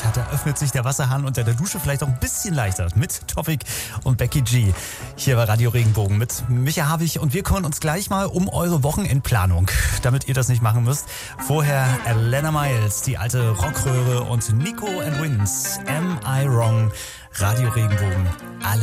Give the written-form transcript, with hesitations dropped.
Da öffnet sich der Wasserhahn unter der Dusche vielleicht auch ein bisschen leichter mit Topic und Becky G. Hier bei Radio Regenbogen mit Micha Havig und wir kümmern uns gleich mal um eure Wochenendplanung, damit ihr das nicht machen müsst. Vorher Elena Miles, die alte Rockröhre und Nico and Wins, Am I Wrong? Radio Regenbogen. Alle